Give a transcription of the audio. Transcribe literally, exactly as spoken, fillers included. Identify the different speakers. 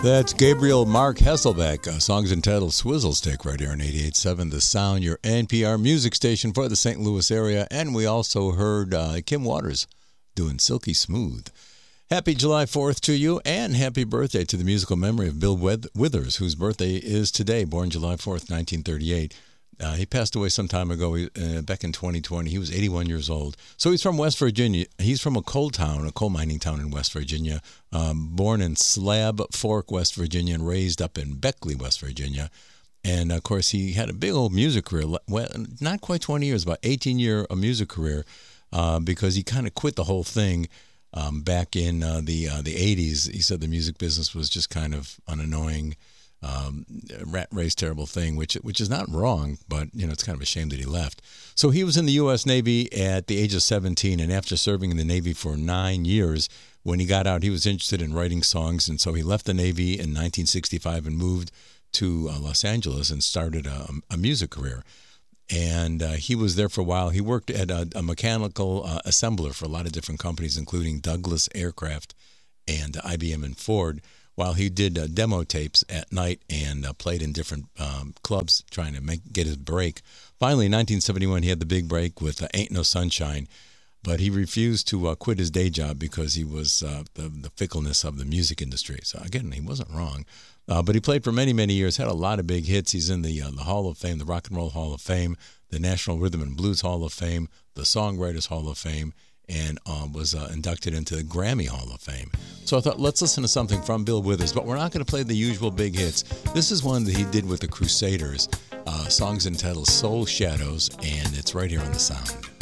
Speaker 1: That's Gabriel Mark Hasselbeck, uh, songs entitled Swizzle Stick, right here on eighty-eight point seven The Sound, your N P R music station for the Saint Louis area. And we also heard uh, Kim Waters doing Silky Smooth. Happy July fourth to you, and happy birthday to the musical memory of Bill Withers, whose birthday is today, born July fourth, nineteen thirty-eight. Uh, he passed away some time ago, uh, back in twenty twenty. He was eighty-one years old. So he's from West Virginia. He's from a coal town, a coal mining town in West Virginia. Um, born in Slab Fork, West Virginia, and raised up in Beckley, West Virginia. And, of course, he had a big old music career. Well, not quite twenty years, about eighteen-year music career, uh, because he kind of quit the whole thing um, back in uh, the uh, the eighties. He said the music business was just kind of an annoying Um, rat race, terrible thing, which which is not wrong, but you know it's kind of a shame that he left. So he was in the U S Navy at the age of seventeen, and after serving in the Navy for nine years, when he got out, he was interested in writing songs, and so he left the Navy in nineteen sixty-five and moved to uh, Los Angeles and started a, a music career. And uh, he was there for a while. He worked at a, a mechanical uh, assembler for a lot of different companies, including Douglas Aircraft and I B M and Ford, while he did uh, demo tapes at night and uh, played in different um, clubs trying to make get his break. Finally, in nineteen seventy-one, he had the big break with uh, Ain't No Sunshine, but he refused to uh, quit his day job because he was uh, the, the fickleness of the music industry. So again, he wasn't wrong. Uh, but he played for many, many years, had a lot of big hits. He's in the, uh, the Hall of Fame, the Rock and Roll Hall of Fame, the National Rhythm and Blues Hall of Fame, the Songwriters Hall of Fame, and um, was uh, inducted into the Grammy Hall of Fame. So I thought, let's listen to something from Bill Withers, but we're not going to play the usual big hits. This is one that he did with the Crusaders, uh, songs entitled Soul Shadows, and it's right here on The Sound.